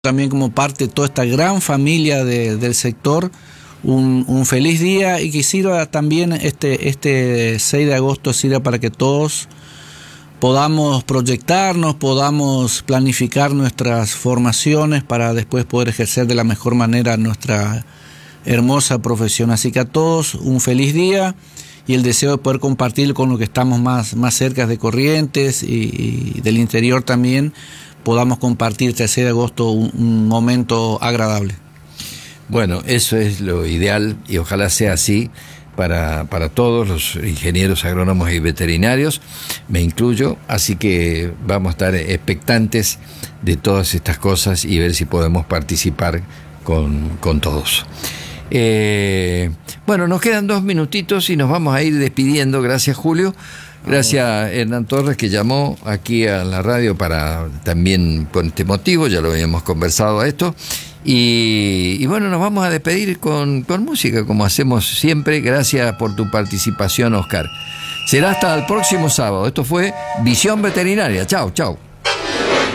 también como parte de toda esta gran familia del sector, un feliz día, y que sirva también este 6 de agosto sirva para que todos podamos proyectarnos, podamos planificar nuestras formaciones para después poder ejercer de la mejor manera nuestra hermosa profesión. Así que a todos un feliz día y el deseo de poder compartir con los que estamos más cerca de Corrientes y del interior también, podamos compartir este 6 de agosto un momento agradable. Bueno, eso es lo ideal y ojalá sea así para todos los ingenieros agrónomos y veterinarios, me incluyo, así que vamos a estar expectantes de todas estas cosas y ver si podemos participar con todos. Bueno, nos quedan 2 minutitos y nos vamos a ir despidiendo. Gracias, Julio. Gracias, Hernán Torres, que llamó aquí a la radio para también por este motivo, ya lo habíamos conversado esto. Y bueno, nos vamos a despedir con música, como hacemos siempre. Gracias por tu participación, Oscar. Será hasta el próximo sábado. Esto fue Visión Veterinaria. Chao, chao.